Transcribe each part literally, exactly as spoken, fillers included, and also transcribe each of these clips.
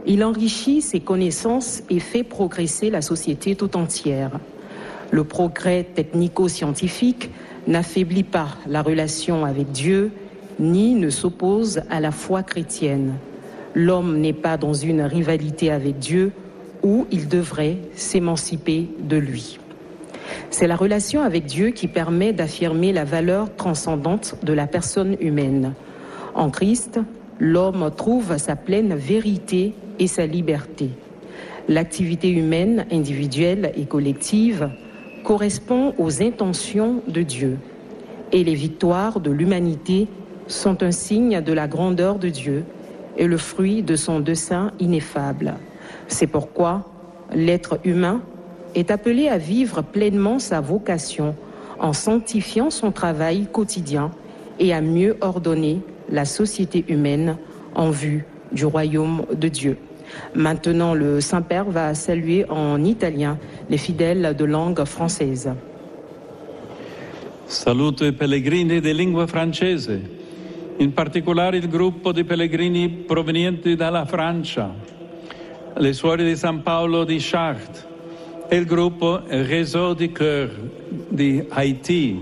Il enrichit ses connaissances et fait progresser la société tout entière. Le progrès technico-scientifique n'affaiblit pas la relation avec Dieu, ni ne s'oppose à la foi chrétienne. L'homme n'est pas dans une rivalité avec Dieu où il devrait s'émanciper de lui. C'est la relation avec Dieu qui permet d'affirmer la valeur transcendante de la personne humaine. En Christ, l'homme trouve sa pleine vérité et sa liberté. L'activité humaine, individuelle et collective, correspond aux intentions de Dieu. Et les victoires de l'humanité sont un signe de la grandeur de Dieu et le fruit de son dessein ineffable. C'est pourquoi l'être humain est appelé à vivre pleinement sa vocation en sanctifiant son travail quotidien et à mieux ordonner la société humaine en vue du royaume de Dieu. Maintenant, le Saint-Père va saluer en italien les fidèles de langue française. Saluto i pellegrini di lingua francese, in particolare il gruppo di pellegrini provenienti dalla Francia, le suore di San Paolo di Chartres e il gruppo Réseau du Cœur di Haiti.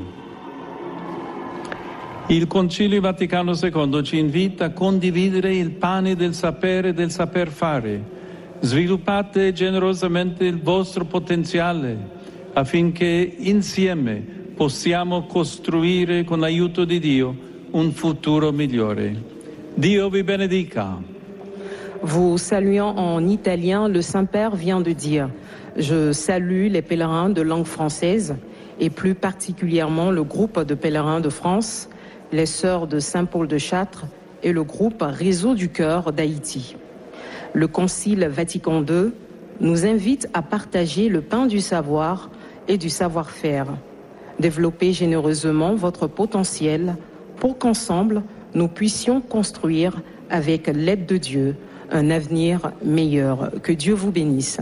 Il Concilio Vaticano secondo ci invita a condividere il pane del sapere e del saper fare. Sviluppate generosamente il vostro potenziale affinché insieme possiamo costruire con l'aiuto di Dio un futuro migliore. Dio vi benedica. Vous saluant en italien, le Saint-Père vient de dire « Je salue les pèlerins de langue française et plus particulièrement le groupe de pèlerins de France, les Sœurs de Saint-Paul de Chartres et le groupe Réseau du Cœur d'Haïti. Le Concile Vatican deux nous invite à partager le pain du savoir et du savoir-faire. Développez généreusement votre potentiel pour qu'ensemble, nous puissions construire, avec l'aide de Dieu, un avenir meilleur. Que Dieu vous bénisse.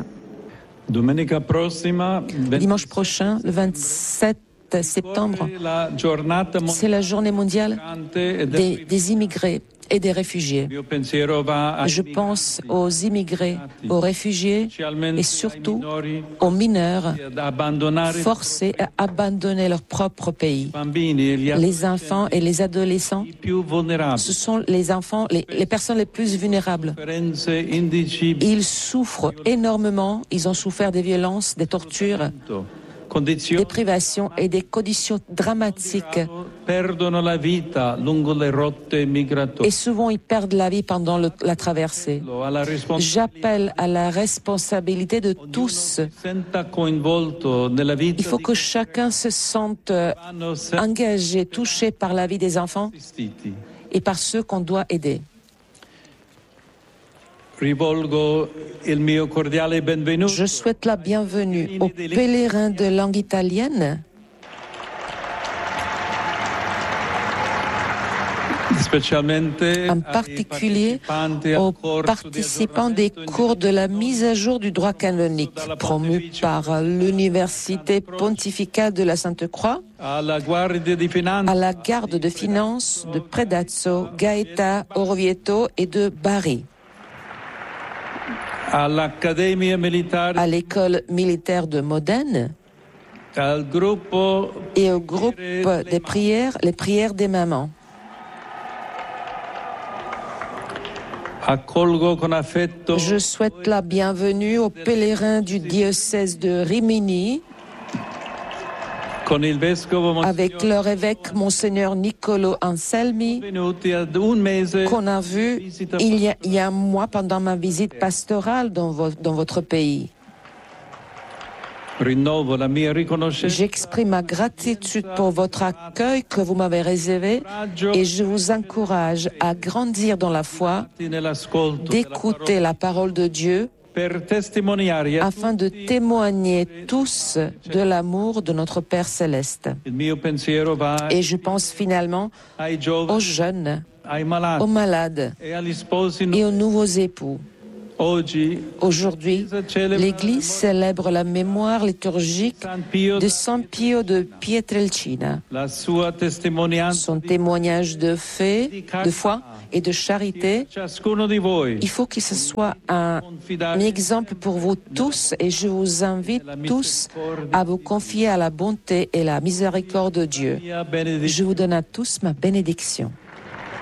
Dimanche prochain, le vingt-sept septembre, c'est la journée mondiale des, des immigrés et des réfugiés. Je pense aux immigrés, aux réfugiés et surtout aux mineurs forcés à abandonner leur propre pays. Les enfants et les adolescents, ce sont les enfants, les, les personnes les plus vulnérables. Ils souffrent énormément, ils ont souffert des violences, des tortures, des privations et des conditions dramatiques. Et souvent, ils perdent la vie pendant le, la traversée. J'appelle à la responsabilité de tous. Il faut que chacun se sente engagé, touché par la vie des enfants et par ceux qu'on doit aider. Je souhaite la bienvenue aux pèlerins de langue italienne, en particulier aux participants des cours de la mise à jour du droit canonique promus par l'Université pontificale de la Sainte-Croix, à la garde de finances de Predazzo, Gaeta, Orvieto et de Bari, à l'école militaire de Modène et au groupe des prières, les prières des mamans. Je souhaite la bienvenue aux pèlerins du diocèse de Rimini, avec leur évêque Monseigneur Niccolo Anselmi, qu'on a vu il y a, il y a un mois pendant ma visite pastorale dans, vo, dans votre pays. J'exprime ma gratitude pour votre accueil que vous m'avez réservé et je vous encourage à grandir dans la foi, d'écouter la parole de Dieu afin de témoigner tous de l'amour de notre Père Céleste. Et je pense finalement aux jeunes, aux malades et aux nouveaux époux. Aujourd'hui, l'Église célèbre la mémoire liturgique de San Pio de Pietrelcina. Son témoignage de, fait, de foi et de charité, il faut que ce soit un, un exemple pour vous tous et je vous invite tous à vous confier à la bonté et la miséricorde de Dieu. Je vous donne à tous ma bénédiction.